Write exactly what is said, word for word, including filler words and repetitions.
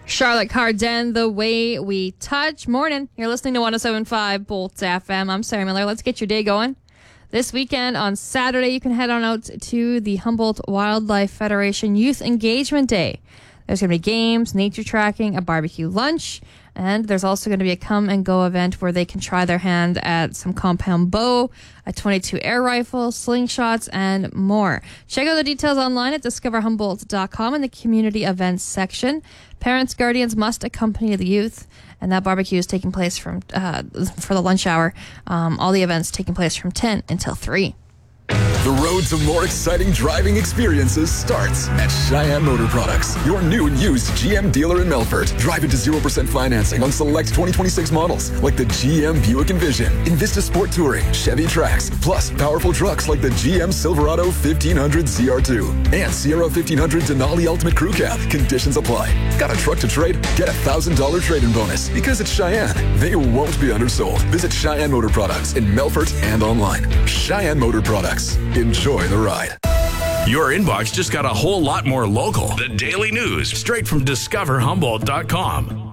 Charlotte Cardin, The Way We Touch. Morning. You're listening to one oh seven point five Bolt F M. I'm Sarah Miller. Let's get your day going. This weekend on Saturday, you can head on out to the Humboldt Wildlife Federation Youth Engagement Day. There's going to be games, nature tracking, a barbecue lunch, and there's also going to be a come and go event where they can try their hand at some compound bow, a twenty-two air rifle, slingshots, and more. Check out the details online at discover humboldt dot com in the community events section. Parents, guardians must accompany the youth, and that barbecue is taking place from uh, for the lunch hour. Um, all the events taking place from ten until three. The road to more exciting driving experiences starts at Cheyenne Motor Products, your new and used G M dealer in Melfort. Drive into zero percent financing on select twenty twenty-six models like the G M Buick Envision, Invista Sport Touring, Chevy Trax, plus powerful trucks like the G M Silverado fifteen hundred Z R two and Sierra fifteen hundred Denali Ultimate Crew Cab. Conditions apply. Got a truck to trade? Get a one thousand dollars trade-in bonus. Because it's Cheyenne, they won't be undersold. Visit Cheyenne Motor Products in Melfort and online. Cheyenne Motor Products. Enjoy the ride. Your inbox just got a whole lot more local. The Daily News, straight from discover humboldt dot com.